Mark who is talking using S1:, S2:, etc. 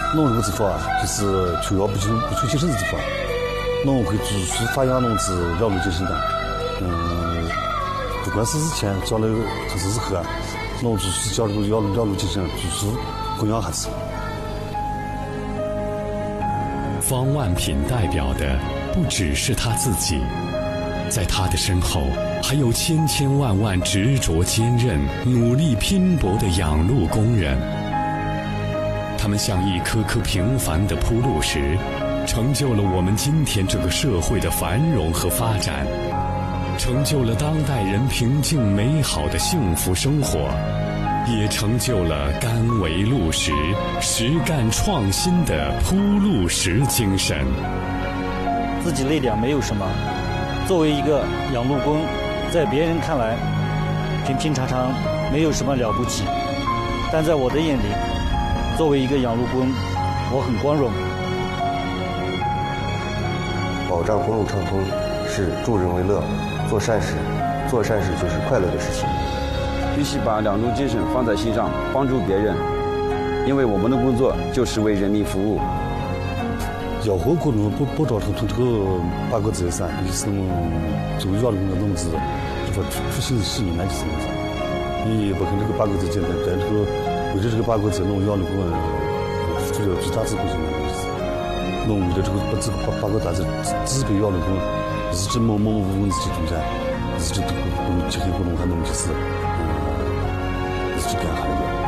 S1: 弄这个地方啊，就是主要不出精神的地方，弄会读书发扬弄子了路精神的。不管是之前教了还是日后啊，弄读书教这个了路精神，读书弘扬下去。
S2: 方万品代表的不只是他自己，在他的身后还有千千万万执着坚韧、努力拼搏的养路工人。他们像一颗颗平凡的铺路石，成就了我们今天这个社会的繁荣和发展，成就了当代人平静美好的幸福生活，也成就了甘为路石、实干创新的铺路石精神。
S3: 自己累点没有什么，作为一个养路工，在别人看来平平常常，没有什么了不起，但在我的眼里，作为一个养路工，我很光荣。
S4: 保障公路畅通是助人为乐，做善事就是快乐的事情。
S5: 必须把两路精神放在心上，帮助别人，因为我们的工作就是为人民服务。
S1: 要活过路保障畅通这个8个字噻，就是作为养路工的弄子，这个出行市民呢就是那样。你不看这个8个字简单，但这个为了这个8个字，弄养路工付出了最大的贡献的意思。弄为了这个8个大字，只给养路工，是这某文字集中噻，是这个结合活动还弄就是。是干啥的？